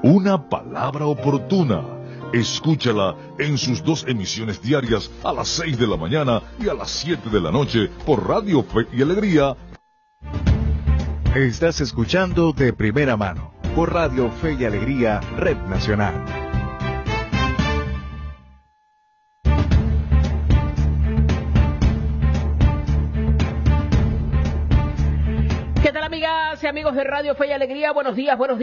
Una palabra oportuna. Escúchala en sus 2 emisiones diarias a las 6 de la mañana y a las 7 de la noche por Radio Fe y Alegría. Estás escuchando De Primera Mano por Radio Fe y Alegría, Red Nacional. ¿Qué tal, amigas y amigos de Radio Fe y Alegría? Buenos días, muy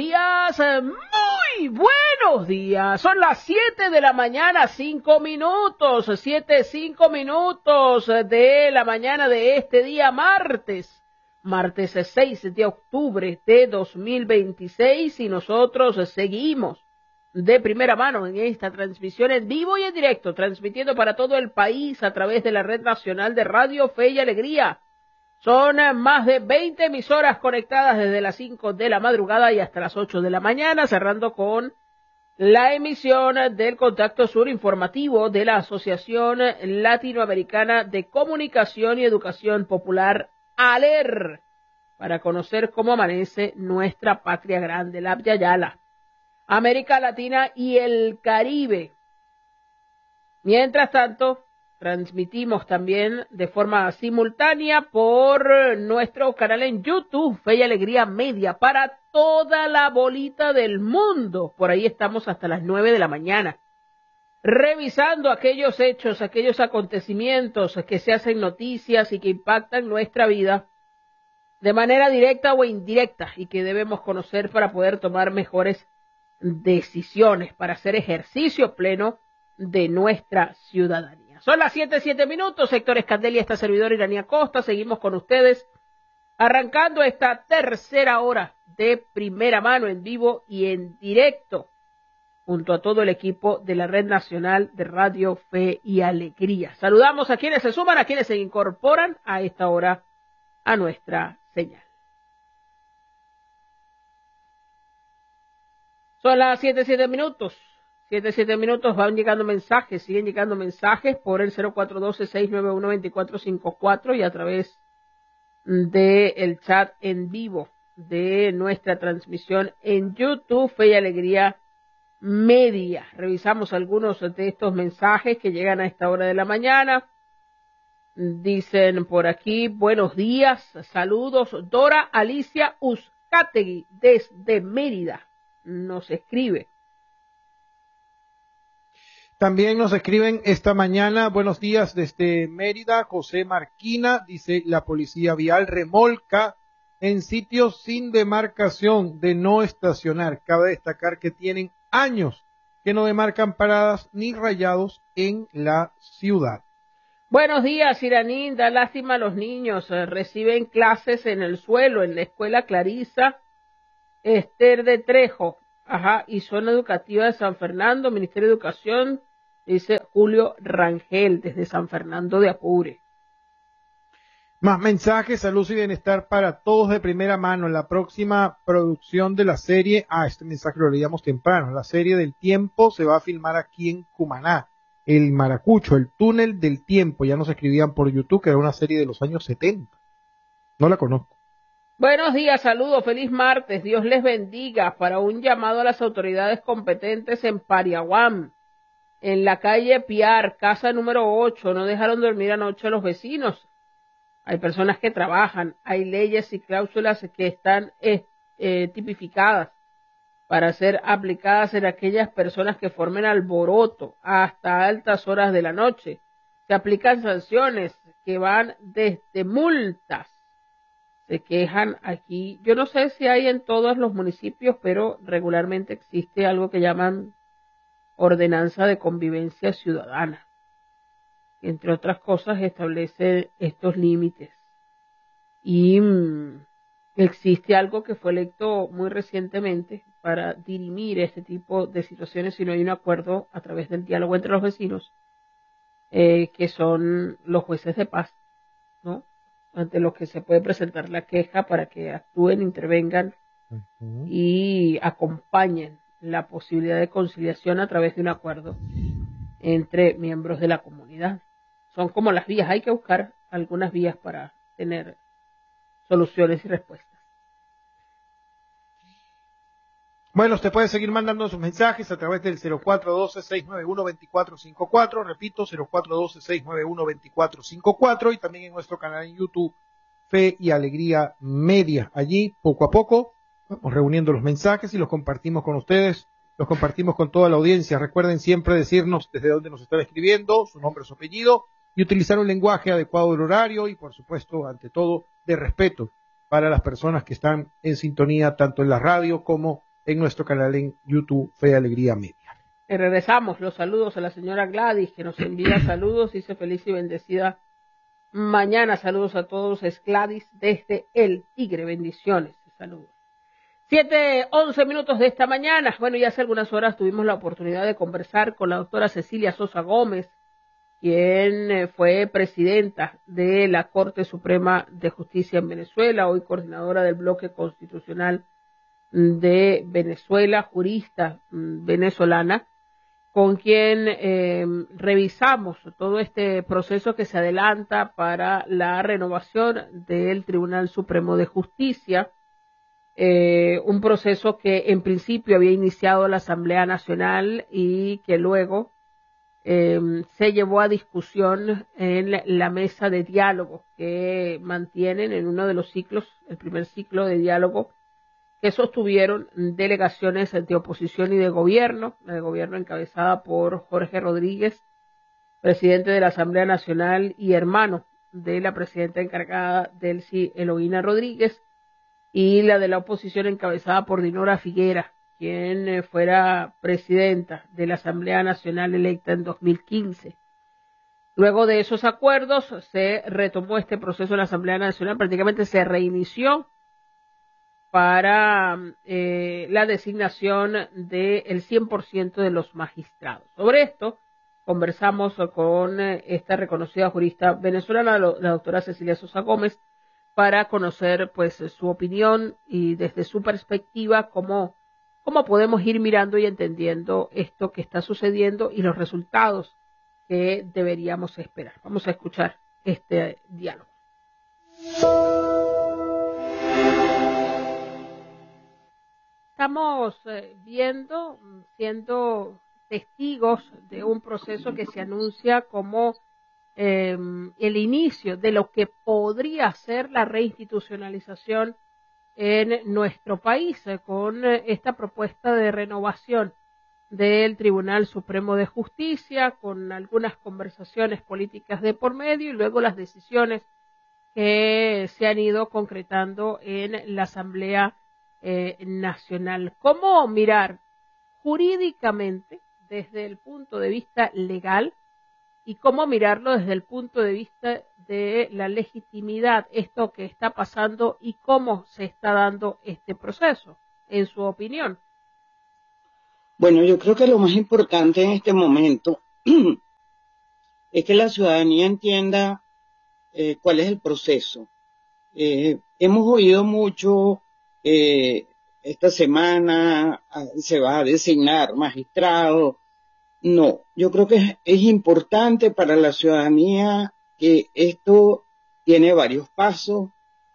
buenos días. Son las 7 de la mañana, 5 minutos, 5 minutos de la mañana de este día martes 6 de octubre de 2026, y nosotros seguimos de primera mano en esta transmisión en vivo y en directo, transmitiendo para todo el país a través de la Red Nacional de Radio Fe y Alegría. Son más de 20 emisoras conectadas desde las 5 de la madrugada y hasta las 8 de la mañana, cerrando con la emisión del Contacto Sur informativo de la Asociación Latinoamericana de Comunicación y Educación Popular, ALER, para conocer cómo amanece nuestra patria grande, la Yala, América Latina y el Caribe. Mientras tanto, transmitimos también de forma simultánea por nuestro canal en YouTube, Fe y Alegría Media, para toda la bolita del mundo. Por ahí estamos hasta las 9 de la mañana, revisando aquellos hechos, aquellos acontecimientos que se hacen noticias y que impactan nuestra vida de manera directa o indirecta y que debemos conocer para poder tomar mejores decisiones, para hacer ejercicio pleno de nuestra ciudadanía. Son las 7 minutos, Héctor Escandelia, esta servidora Iranía Costa, seguimos con ustedes, arrancando esta tercera hora de primera mano en vivo y en directo, junto a todo el equipo de la Red Nacional de Radio Fe y Alegría. Saludamos a quienes se suman, a quienes se incorporan a esta hora a nuestra señal. Son las 7 minutos. 7 minutos, van llegando mensajes, siguen llegando mensajes por el 0412-691-2454 y a través del chat en vivo de nuestra transmisión en YouTube, Fe y Alegría Media. Revisamos algunos de estos mensajes que llegan a esta hora de la mañana. Dicen por aquí, buenos días, saludos, Dora Alicia Uzcategui desde Mérida nos escribe. También nos escriben esta mañana, buenos días desde Mérida, José Marquina, dice la policía vial remolca en sitios sin demarcación de no estacionar. Cabe destacar que tienen años que no demarcan paradas ni rayados en la ciudad. Buenos días, Iranín, da lástima a los niños, reciben clases en el suelo, en la escuela Clarisa Esther de Trejo, y zona educativa de San Fernando, Ministerio de Educación, dice Julio Rangel, desde San Fernando de Apure. Más mensajes, salud y bienestar para todos de primera mano. En la próxima producción de la serie, este mensaje lo leíamos temprano, la serie del tiempo se va a filmar aquí en Cumaná. El Maracucho, el túnel del tiempo, ya nos escribían por YouTube que era una serie de los años 70. No la conozco. Buenos días, saludos, feliz martes, Dios les bendiga. Para un llamado a las autoridades competentes en Pariaguán, en la calle Piar, casa número 8, no dejaron dormir anoche a los vecinos. Hay personas que trabajan, hay leyes y cláusulas que están tipificadas para ser aplicadas en aquellas personas que formen alboroto hasta altas horas de la noche. Se aplican sanciones que van desde multas. Se quejan aquí, yo no sé si hay en todos los municipios, pero regularmente existe algo que llaman ordenanza de convivencia ciudadana. Entre otras cosas establece estos límites. Y existe algo que fue electo muy recientemente para dirimir este tipo de situaciones si no hay un acuerdo a través del diálogo entre los vecinos, que son los jueces de paz, ¿no? Ante los que se puede presentar la queja para que actúen, intervengan y acompañen la posibilidad de conciliación a través de un acuerdo entre miembros de la comunidad. Son como las vías, hay que buscar algunas vías para tener soluciones y respuestas. Bueno, usted puede seguir mandando sus mensajes a través del 0412-691-2454, repito, 0412-691-2454, y también en nuestro canal en YouTube, Fe y Alegría Media. Allí, poco a poco, vamos reuniendo los mensajes y los compartimos con ustedes, los compartimos con toda la audiencia. Recuerden siempre decirnos desde dónde nos están escribiendo, su nombre, su apellido, y utilizar un lenguaje adecuado del horario y, por supuesto, ante todo, de respeto para las personas que están en sintonía, tanto en la radio como en nuestro canal en YouTube, Fe y Alegría Media. Regresamos los saludos a la señora Gladys, que nos envía saludos, dice feliz y bendecida mañana. Saludos a todos, es Gladys desde El Tigre, bendiciones, saludos. 7:11 de esta mañana. Bueno, ya hace algunas horas tuvimos la oportunidad de conversar con la doctora Cecilia Sosa Gómez, quien fue presidenta de la Corte Suprema de Justicia en Venezuela, hoy coordinadora del bloque constitucional de Venezuela, jurista venezolana, con quien revisamos todo este proceso que se adelanta para la renovación del Tribunal Supremo de Justicia, un proceso que en principio había iniciado la Asamblea Nacional y que luego se llevó a discusión en la mesa de diálogo que mantienen en uno de los ciclos, el primer ciclo de diálogo, que sostuvieron delegaciones de oposición y de gobierno, la de gobierno encabezada por Jorge Rodríguez, presidente de la Asamblea Nacional y hermano de la presidenta encargada Delcy Eloína Rodríguez, y la de la oposición encabezada por Dinora Figuera, quien fuera presidenta de la Asamblea Nacional electa en 2015. Luego de esos acuerdos se retomó este proceso en la Asamblea Nacional, prácticamente se reinició para la designación del 100% de los magistrados. Sobre esto conversamos con esta reconocida jurista venezolana, la doctora Cecilia Sosa Gómez, para conocer pues su opinión y desde su perspectiva cómo podemos ir mirando y entendiendo esto que está sucediendo y los resultados que deberíamos esperar. Vamos a escuchar este diálogo. Estamos siendo testigos de un proceso que se anuncia como el inicio de lo que podría ser la reinstitucionalización en nuestro país, con esta propuesta de renovación del Tribunal Supremo de Justicia, con algunas conversaciones políticas de por medio y luego las decisiones que se han ido concretando en la Asamblea Nacional. ¿Cómo mirar jurídicamente desde el punto de vista legal y cómo mirarlo desde el punto de vista de la legitimidad, esto que está pasando y cómo se está dando este proceso, en su opinión? Bueno, yo creo que lo más importante en este momento es que la ciudadanía entienda cuál es el proceso. Hemos oído mucho esta semana se va a designar magistrado. No, yo creo que es importante para la ciudadanía que esto tiene varios pasos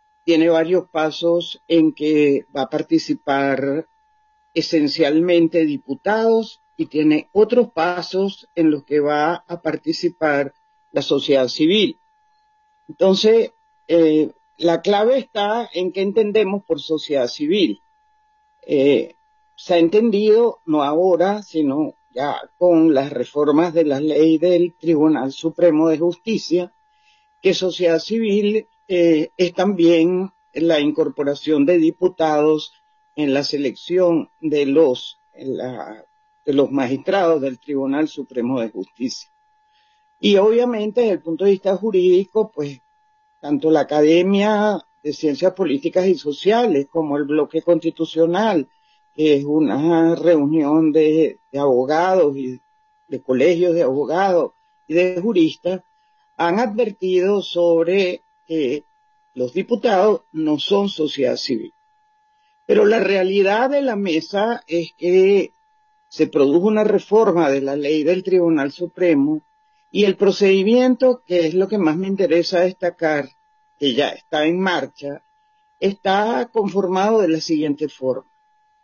en que va a participar esencialmente diputados y tiene otros pasos en los que va a participar la sociedad civil. Entonces, la clave está en qué entendemos por sociedad civil. Se ha entendido, no ahora, sino ya con las reformas de la ley del Tribunal Supremo de Justicia, que sociedad civil es también la incorporación de diputados en la selección de los magistrados del Tribunal Supremo de Justicia. Y obviamente desde el punto de vista jurídico, pues tanto la Academia de Ciencias Políticas y Sociales como el Bloque Constitucional, que es una reunión de abogados y de colegios de abogados y de juristas, han advertido sobre que los diputados no son sociedad civil. Pero la realidad de la mesa es que se produjo una reforma de la ley del Tribunal Supremo y el procedimiento, que es lo que más me interesa destacar, que ya está en marcha, está conformado de la siguiente forma.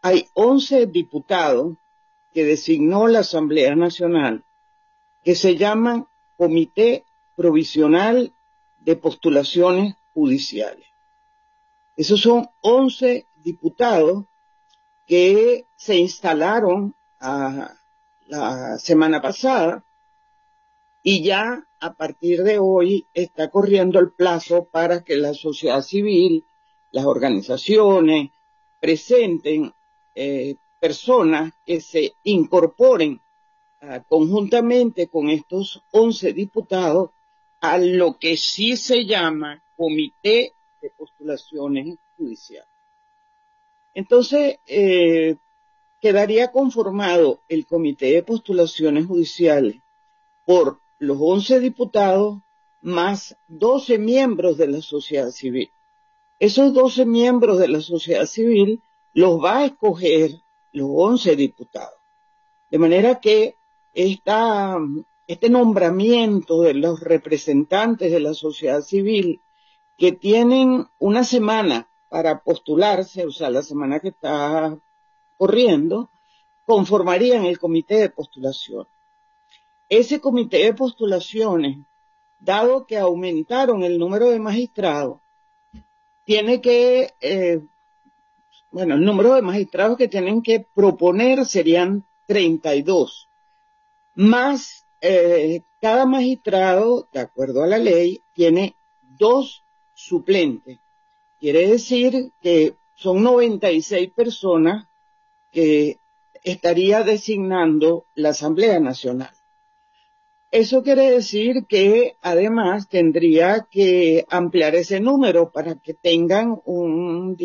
hay 11 diputados que designó la Asamblea Nacional, que se llaman Comité Provisional de Postulaciones Judiciales. Esos son 11 diputados que se instalaron la semana pasada, y ya a partir de hoy está corriendo el plazo para que la sociedad civil, las organizaciones, presenten personas que se incorporen conjuntamente con estos 11 diputados a lo que sí se llama Comité de Postulaciones Judiciales. Entonces, quedaría conformado el Comité de Postulaciones Judiciales por los 11 diputados más 12 miembros de la sociedad civil. Esos 12 miembros de la sociedad civil los va a escoger los 11 diputados. De manera que este nombramiento de los representantes de la sociedad civil, que tienen una semana para postularse, o sea, la semana que está corriendo, conformarían el comité de postulación. Ese comité de postulaciones, dado que aumentaron el número de magistrados, tiene que, el número de magistrados que tienen que proponer serían 32, más cada magistrado, de acuerdo a la ley, tiene 2 suplentes. Quiere decir que son 96 personas que estaría designando la Asamblea Nacional. Eso quiere decir que además tendría que ampliar ese número para que tengan un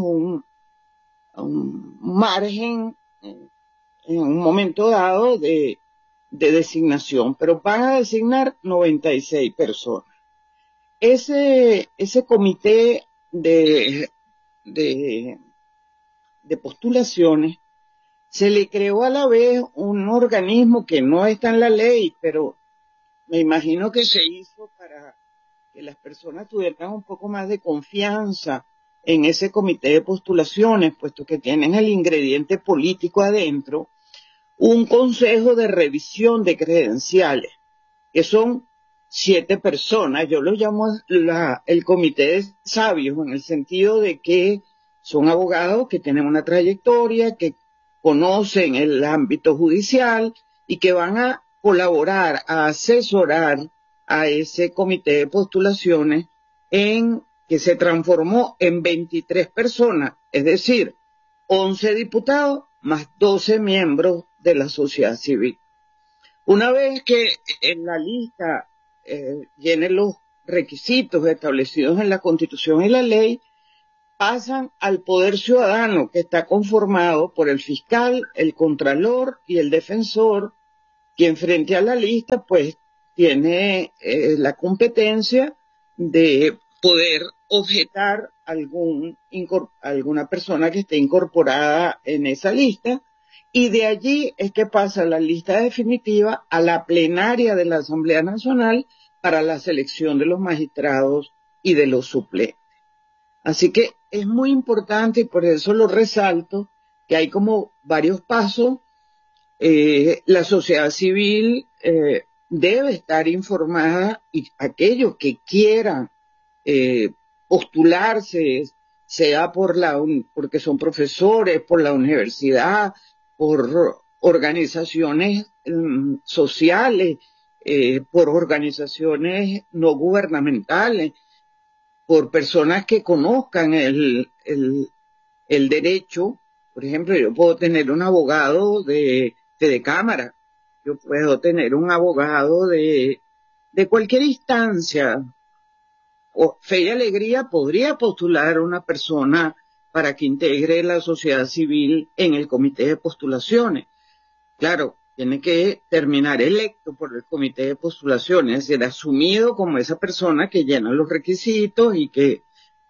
margen en un momento dado de designación, pero van a designar 96 personas. Ese comité de postulaciones se le creó a la vez un organismo que no está en la ley, pero me imagino que se hizo para que las personas tuvieran un poco más de confianza en ese comité de postulaciones, puesto que tienen el ingrediente político adentro, un consejo de revisión de credenciales, que son 7 personas. Yo lo llamo el comité de sabios, en el sentido de que son abogados que tienen una trayectoria, que conocen el ámbito judicial y que van a colaborar, a asesorar a ese comité de postulaciones que se transformó en 23 personas, es decir, 11 diputados más 12 miembros de la sociedad civil. Una vez que en la lista llene los requisitos establecidos en la Constitución y la ley, pasan al Poder Ciudadano, que está conformado por el fiscal, el contralor y el defensor, quien frente a la lista pues tiene la competencia de poder objetar alguna persona que esté incorporada en esa lista, y de allí es que pasa la lista definitiva a la plenaria de la Asamblea Nacional para la selección de los magistrados y de los suplentes. Así que es muy importante, y por eso lo resalto, que hay como varios pasos. La sociedad civil debe estar informada, y aquellos que quieran postularse, sea porque son profesores, por la universidad, por organizaciones sociales, por organizaciones no gubernamentales, por personas que conozcan el derecho. Por ejemplo, yo puedo tener un abogado de Cámara, yo puedo tener un abogado de cualquier instancia. Fe y Alegría podría postular a una persona para que integre la sociedad civil en el comité de postulaciones. Claro, tiene que terminar electo por el comité de postulaciones, es decir, asumido como esa persona que llena los requisitos y que,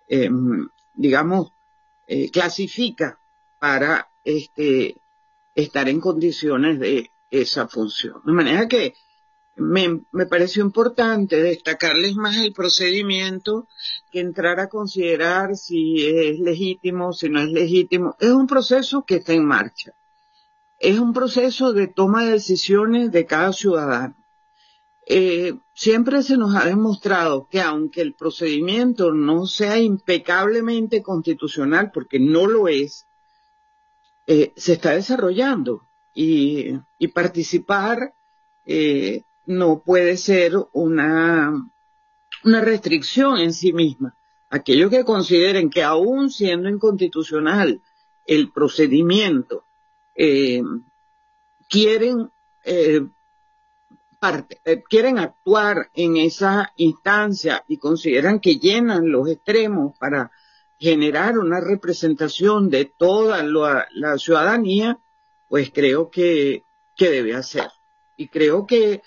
clasifica para estar en condiciones de esa función. De manera que me pareció importante destacarles más el procedimiento que entrar a considerar si es legítimo, si no es legítimo. Es un proceso que está en marcha. Es un proceso de toma de decisiones de cada ciudadano. Siempre se nos ha demostrado que aunque el procedimiento no sea impecablemente constitucional, porque no lo es, se está desarrollando y participar no puede ser una restricción en sí misma. Aquellos que consideren que aún siendo inconstitucional el procedimiento, quieren actuar en esa instancia y consideran que llenan los extremos para generar una representación de toda la ciudadanía, pues creo que debe hacer. Y creo que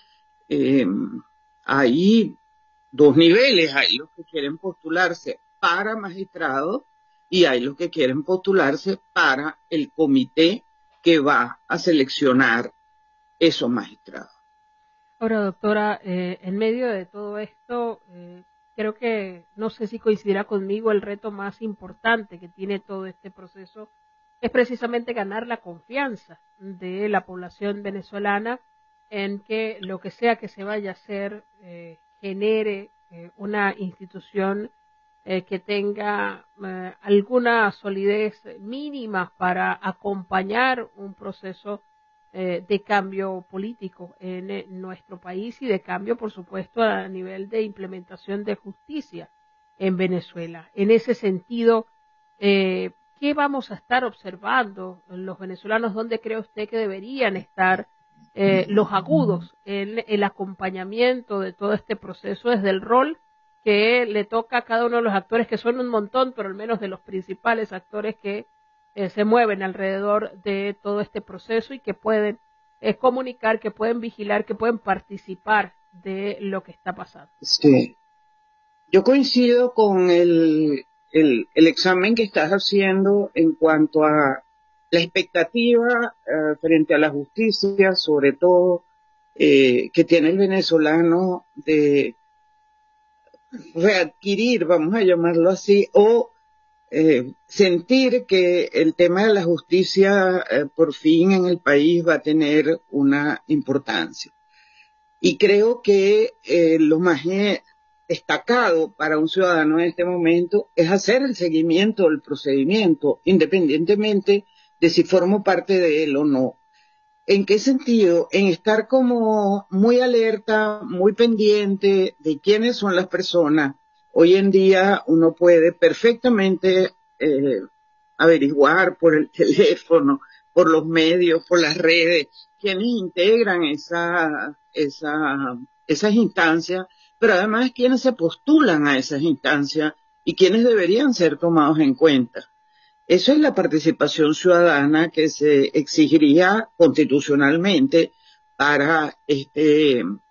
hay dos niveles, hay los que quieren postularse para magistrados y hay los que quieren postularse para el comité que va a seleccionar esos magistrados. Ahora, doctora, en medio de todo esto, creo que, no sé si coincidirá conmigo, el reto más importante que tiene todo este proceso es precisamente ganar la confianza de la población venezolana en que lo que sea que se vaya a hacer genere una institución que tenga alguna solidez mínima para acompañar un proceso de cambio político en nuestro país y de cambio, por supuesto, a nivel de implementación de justicia en Venezuela. En ese sentido, ¿qué vamos a estar observando los venezolanos? ¿Dónde cree usted que deberían estar los agudos en el acompañamiento de todo este proceso desde el rol que le toca a cada uno de los actores, que son un montón, pero al menos de los principales actores que se mueven alrededor de todo este proceso y que pueden comunicar, que pueden vigilar, que pueden participar de lo que está pasando? Sí. Yo coincido con el examen que estás haciendo en cuanto a la expectativa frente a la justicia, sobre todo, que tiene el venezolano de readquirir, vamos a llamarlo así, o sentir que el tema de la justicia por fin en el país va a tener una importancia. Y creo que lo más destacado para un ciudadano en este momento es hacer el seguimiento del procedimiento, independientemente de si formo parte de él o no. ¿En qué sentido? En estar como muy alerta, muy pendiente de quiénes son las personas. Hoy en día uno puede perfectamente averiguar por el teléfono, por los medios, por las redes, quiénes integran esas instancias, pero además quiénes se postulan a esas instancias y quiénes deberían ser tomados en cuenta. Eso es la participación ciudadana que se exigiría constitucionalmente para